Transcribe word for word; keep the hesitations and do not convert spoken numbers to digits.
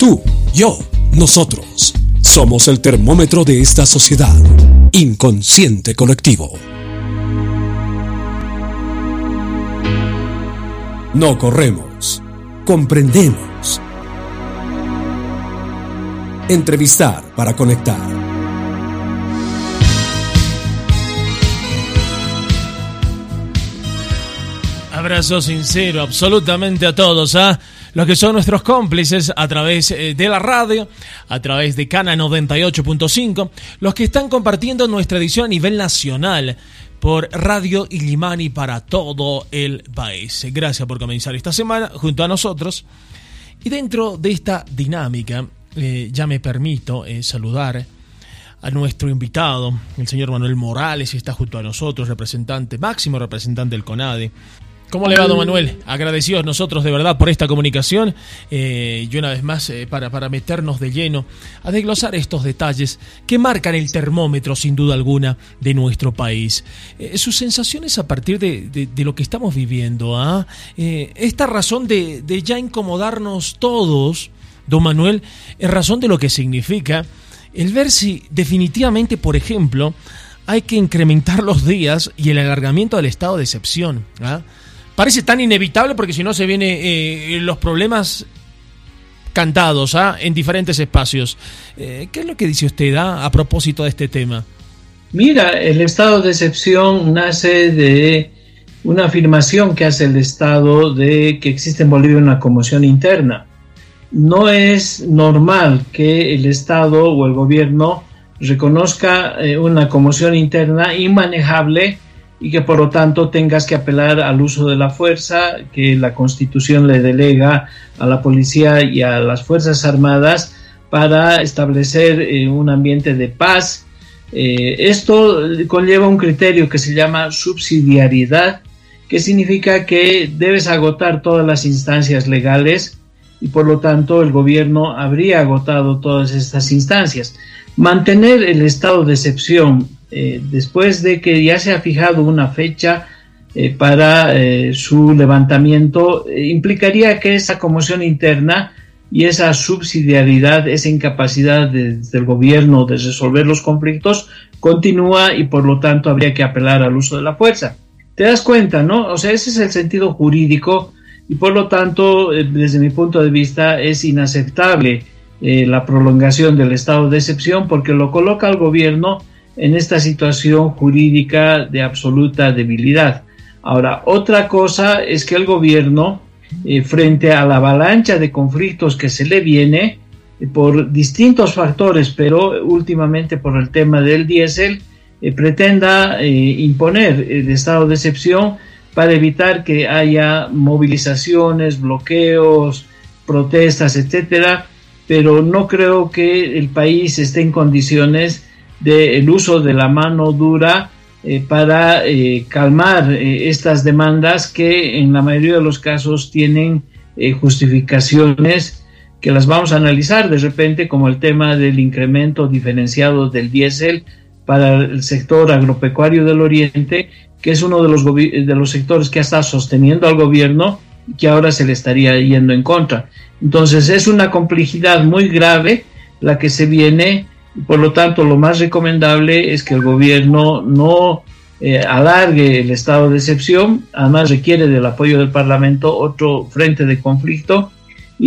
Tú, yo, nosotros, somos el termómetro de esta sociedad. Inconsciente colectivo. No corremos, comprendemos. Entrevistar para conectar. Abrazo sincero absolutamente a todos, ¿ah? ¿eh? Los que son nuestros cómplices a través de la radio, a través de Cana noventa y ocho punto cinco, los que están compartiendo nuestra edición a nivel nacional por Radio Illimani para todo el país. Gracias por comenzar esta semana junto a nosotros. Y dentro de esta dinámica, eh, ya me permito eh, saludar a nuestro invitado, el señor Manuel Morales, que está junto a nosotros, representante, máximo representante del CONADE. ¿Cómo le va, don Manuel? Agradecidos nosotros de verdad por esta comunicación eh, y una vez más eh, para, para meternos de lleno a desglosar estos detalles que marcan el termómetro sin duda alguna de nuestro país. Eh, sus sensaciones a partir de, de, de lo que estamos viviendo, ¿ah? eh, esta razón de, de ya incomodarnos todos, don Manuel, es razón de lo que significa el ver si definitivamente, por ejemplo, hay que incrementar los días y el alargamiento del estado de excepción, ¿ah? Parece tan inevitable porque si no se vienen eh, los problemas cantados ¿ah? en diferentes espacios. Eh, ¿Qué es lo que dice usted ¿ah? a propósito de este tema? Mira, el estado de excepción nace de una afirmación que hace el Estado de que existe en Bolivia una conmoción interna. No es normal que el Estado o el gobierno reconozca eh, una conmoción interna inmanejable y que por lo tanto tengas que apelar al uso de la fuerza que la Constitución le delega a la policía y a las Fuerzas Armadas para establecer eh, un ambiente de paz. Eh, esto conlleva un criterio que se llama subsidiariedad, que significa que debes agotar todas las instancias legales y por lo tanto el gobierno habría agotado todas estas instancias. Mantener el estado de excepción Eh, después de que ya se ha fijado una fecha eh, para eh, su levantamiento, eh, implicaría que esa conmoción interna y esa subsidiariedad, esa incapacidad de, del gobierno de resolver los conflictos continúa y por lo tanto habría que apelar al uso de la fuerza. ¿Te das cuenta, no? O sea, ese es el sentido jurídico y por lo tanto, eh, desde mi punto de vista, es inaceptable eh, la prolongación del estado de excepción porque lo coloca al gobierno en esta situación jurídica de absoluta debilidad. Ahora, otra cosa es que el gobierno, eh, frente a la avalancha de conflictos que se le viene, eh, por distintos factores, pero últimamente por el tema del diésel, eh, pretenda eh, imponer el estado de excepción para evitar que haya movilizaciones, bloqueos, protestas, etcétera, pero no creo que el país esté en condiciones del uso de la mano dura eh, para eh, calmar eh, estas demandas que en la mayoría de los casos tienen eh, justificaciones que las vamos a analizar de repente, como el tema del incremento diferenciado del diésel para el sector agropecuario del Oriente, que es uno de los, gobi- de los sectores que ha estado sosteniendo al gobierno y que ahora se le estaría yendo en contra. Entonces es una complejidad muy grave la que se viene. Por lo tanto, lo más recomendable es que el gobierno no eh, alargue el estado de excepción, además requiere del apoyo del Parlamento otro frente de conflicto